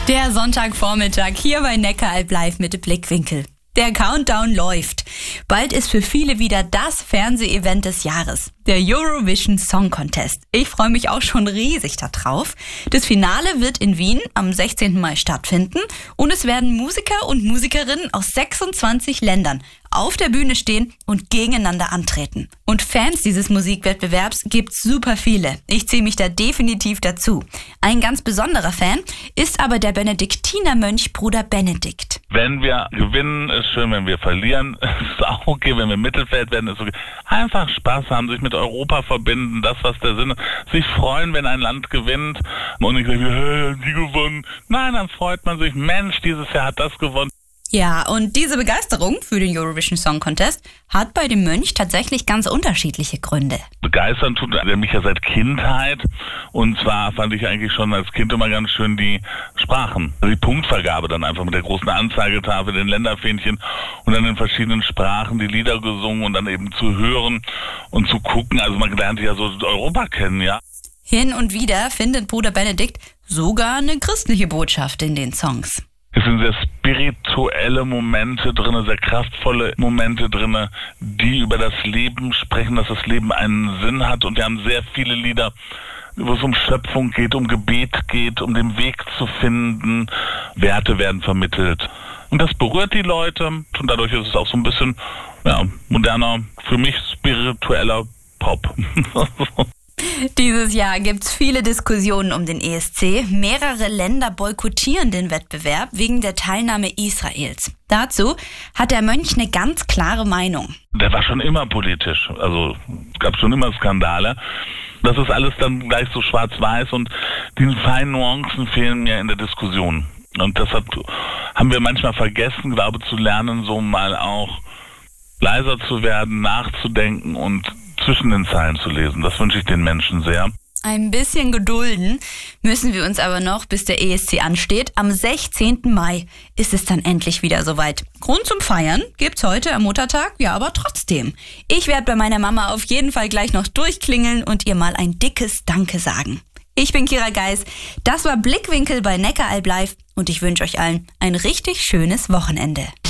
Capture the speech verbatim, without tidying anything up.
Der Sonntagvormittag hier bei Neckaralb live mit Blickwinkel. Der Countdown läuft. Bald ist für viele wieder das Fernsehevent des Jahres, der Eurovision Song Contest. Ich freue mich auch schon riesig darauf. Das Finale wird in Wien am sechzehnten Mai stattfinden und es werden Musiker und Musikerinnen aus sechsundzwanzig Ländern auf der Bühne stehen und gegeneinander antreten. Und Fans dieses Musikwettbewerbs gibt's super viele. Ich zähle mich da definitiv dazu. Ein ganz besonderer Fan ist aber der Benediktinermönch Bruder Benedikt. Wenn wir gewinnen, ist schön. Wenn wir verlieren, ist auch okay. Wenn wir im Mittelfeld werden, ist okay. Einfach Spaß haben, sich mit Europa verbinden, das, was der Sinn ist. Sich freuen, wenn ein Land gewinnt. Und nicht sagen, hey, die gewonnen. Nein, dann freut man sich. Mensch, dieses Jahr hat das gewonnen. Ja, und diese Begeisterung für den Eurovision Song Contest hat bei dem Mönch tatsächlich ganz unterschiedliche Gründe. Begeistern tut er mich ja seit Kindheit. Und zwar fand ich eigentlich schon als Kind immer ganz schön die Sprachen. Die Punktvergabe dann einfach mit der großen Anzeigetafel, den Länderfähnchen und dann in verschiedenen Sprachen die Lieder gesungen und dann eben zu hören und zu gucken. Also man lernt ja so Europa kennen, ja. Hin und wieder findet Bruder Benedikt sogar eine christliche Botschaft in den Songs. Es sind sehr spirituelle Momente drin, sehr kraftvolle Momente drin, die über das Leben sprechen, dass das Leben einen Sinn hat. Und wir haben sehr viele Lieder, wo es um Schöpfung geht, um Gebet geht, um den Weg zu finden. Werte werden vermittelt. Und das berührt die Leute. Und dadurch ist es auch so ein bisschen ja, moderner, für mich spiritueller Pop. Dieses Jahr gibt's viele Diskussionen um den E S C. Mehrere Länder boykottieren den Wettbewerb wegen der Teilnahme Israels. Dazu hat der Mönch eine ganz klare Meinung. Der war schon immer politisch. Also es gab schon immer Skandale. Das ist alles dann gleich so schwarz-weiß und die feinen Nuancen fehlen mir in der Diskussion. Und deshalb haben wir manchmal vergessen, glaube zu lernen, so mal auch leiser zu werden, nachzudenken und zwischen den Zeilen zu lesen. Das wünsche ich den Menschen sehr. Ein bisschen gedulden müssen wir uns aber noch, bis der E S C ansteht. Am sechzehnten Mai ist es dann endlich wieder soweit. Grund zum Feiern gibt's heute am Muttertag, ja, aber trotzdem. Ich werde bei meiner Mama auf jeden Fall gleich noch durchklingeln und ihr mal ein dickes Danke sagen. Ich bin Kira Geis, das war Blickwinkel bei Neckaralb live und ich wünsche euch allen ein richtig schönes Wochenende.